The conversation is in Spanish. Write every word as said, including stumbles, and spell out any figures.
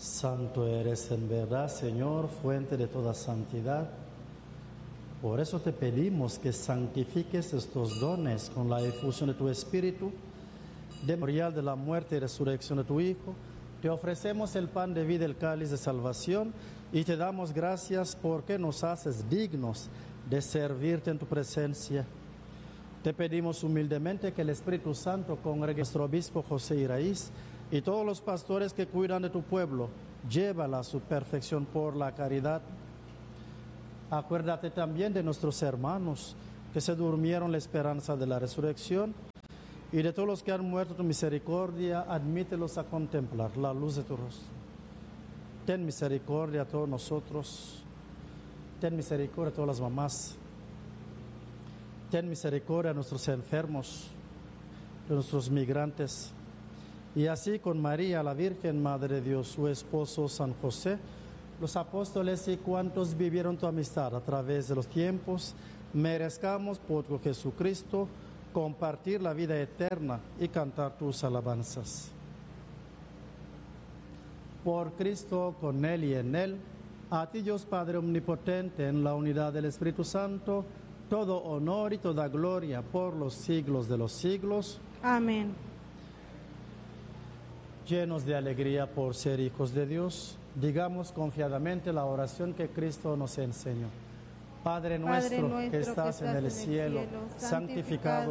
Santo eres en verdad, Señor, fuente de toda santidad. Por eso te pedimos que santifiques estos dones con la efusión de tu Espíritu, de memorial de la muerte y resurrección de tu Hijo. Te ofrecemos el pan de vida, el cáliz de salvación, y te damos gracias porque nos haces dignos de servirte en tu presencia. Te pedimos humildemente que el Espíritu Santo congregue a nuestro obispo José Iraíz y todos los pastores que cuidan de tu pueblo. Llévala a su perfección por la caridad. Acuérdate también de nuestros hermanos que se durmieron la esperanza de la resurrección, y de todos los que han muerto tu misericordia, admítelos a contemplar la luz de tu rostro. Ten misericordia a todos nosotros. Ten misericordia a todas las mamás. Ten misericordia a nuestros enfermos, a nuestros migrantes. Y así con María, la Virgen Madre de Dios, su esposo San José, los apóstoles y cuantos vivieron tu amistad a través de los tiempos, merezcamos por tu Jesucristo compartir la vida eterna y cantar tus alabanzas. Por Cristo, con Él y en Él, a ti Dios Padre Omnipotente, en la unidad del Espíritu Santo, todo honor y toda gloria por los siglos de los siglos. Amén. Llenos de alegría por ser hijos de Dios, digamos confiadamente la oración que Cristo nos enseñó. Padre nuestro, Padre nuestro que estás en el cielo, santificado